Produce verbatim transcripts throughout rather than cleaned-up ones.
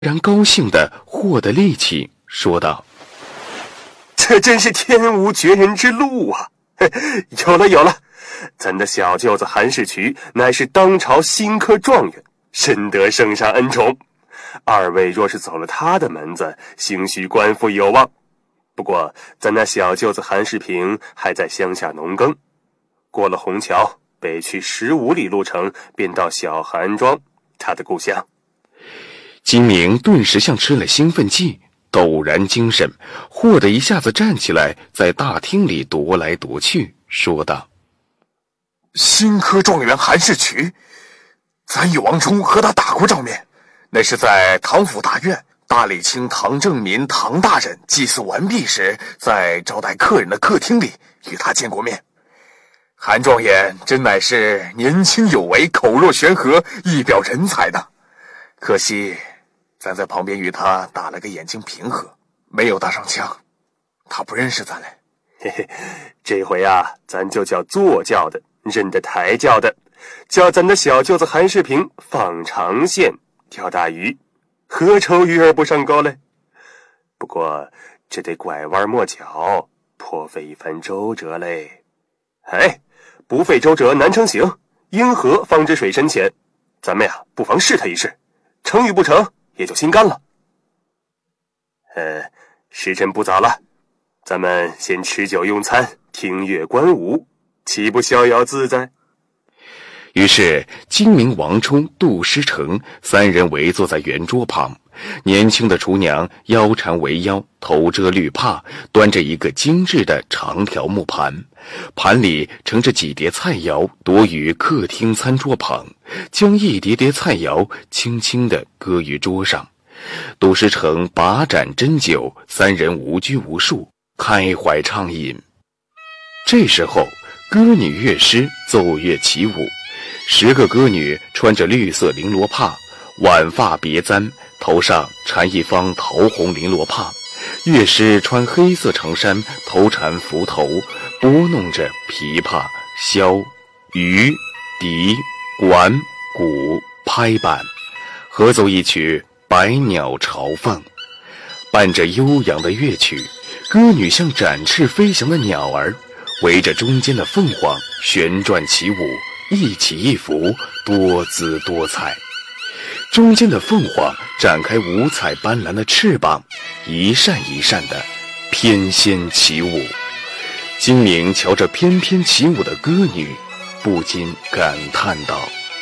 然高兴地获得力气，说道： 这真是天无绝人之路啊！有了有了，咱的小舅子韩世渠乃是当朝新科状元，深得圣上恩宠。二位若是走了他的门子，兴许官复有望。不过咱那小舅子韩世平还在乡下农耕，过了虹桥，北去十五里路程，便到小韩庄，他的故乡。 金明顿时像吃了兴奋剂，陡然精神，霍得一下子站起来，在大厅里踱来踱去，说道： 新科状元韩世渠，咱与王冲和他打过照面，那是在唐府大院，大理卿唐正民唐大人祭祀完毕时，在招待客人的客厅里与他见过面。韩状元真乃是年轻有为，口若悬河，一表人才的。可惜咱在旁边与他打了个眼睛平和，没有搭上腔，他不认识咱嘞。 嘿嘿，这回啊，咱就叫坐轿的认得抬轿的，叫咱的小舅子韩世平放长线钓大鱼，何愁鱼儿不上钩嘞？不过这得拐弯抹角，颇费一番周折嘞。哎，不费周折难成行，因何方知水深浅？咱们呀，不妨试他一试，成与不成也就心甘了。呃，时辰不早了，咱们先吃酒用餐，听乐观舞，岂不逍遥自在？ 于是金明、王冲、杜诗成三人围坐在圆桌旁，年轻的厨娘腰缠围腰，头遮绿帕，端着一个精致的长条木盘，盘里盛着几碟菜肴，躲于客厅餐桌旁，将一碟碟菜肴轻轻地搁于桌上。杜诗成把盏斟酒，三人无拘无束，开怀畅饮。这时候歌女乐师奏乐起舞，十个歌女穿着绿色绫罗帕，挽发别簪，头上缠一方桃红绫罗帕。乐师穿黑色长衫，头缠幞头，拨弄着琵琶、箫、竽、笛、管、鼓、拍板，合奏一曲《百鸟朝凤》。伴着悠扬的乐曲，歌女像展翅飞翔的鸟儿，围着中间的凤凰旋转起舞，一起一伏，多姿多彩。中间的凤凰展开五彩斑斓的翅膀，一扇一扇的翩跹起舞。金明瞧着翩翩起舞的歌女，不禁感叹道：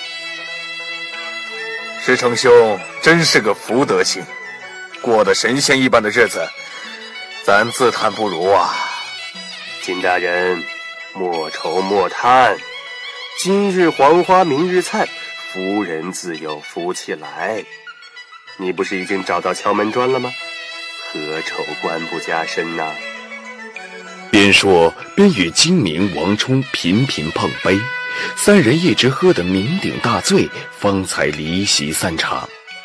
石成兄真是个福德星，过得神仙一般的日子，咱自叹不如啊。 金大人，莫愁莫叹，今日黄花明日菜，夫人自有福气来。你不是已经找到敲门砖了吗？何愁官不加身呐、啊？ 边说边与金明、王冲频频碰杯，三人一直喝得酩酊大醉，方才离席散场。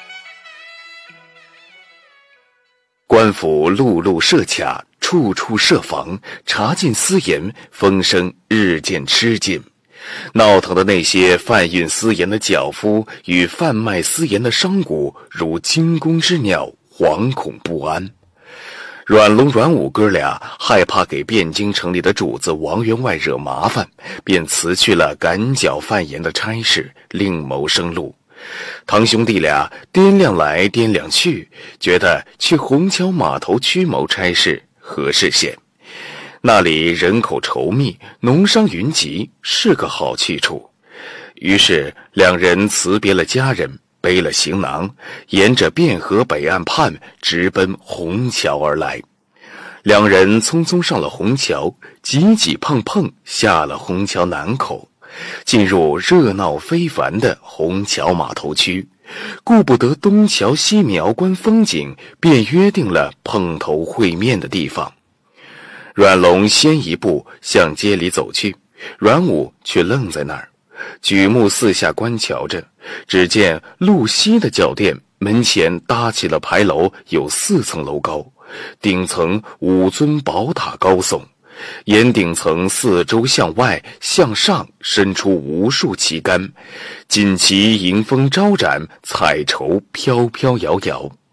官府路路设卡，处处设防，查禁私盐，风声日渐吃紧。闹腾的那些贩运私盐的脚夫与贩卖私盐的商贾，如惊弓之鸟，惶恐不安。阮龙、阮武哥俩害怕给汴京城里的主子王员外惹麻烦，便辞去了赶脚贩盐的差事，另谋生路。堂兄弟俩掂量来掂量去，觉得去虹桥码头区谋差事合适些。那里人口稠密，农商云集，是个好去处。于是两人辞别了家人，背了行囊，沿着汴河北岸畔直奔虹桥而来。两人匆匆上了虹桥，挤挤碰碰下了虹桥南口，进入热闹非凡的虹桥码头区，顾不得东瞧西瞄观风景，便约定了碰头会面的地方。阮龙先一步向街里走去，阮武却愣在那儿，举目四下观瞧着。只见路西的脚店门前搭起了牌楼，有四层楼高，顶层五尊宝塔高耸， 檐顶层四周向外向上伸出无数旗杆，锦旗迎风招展，彩绸飘飘摇摇。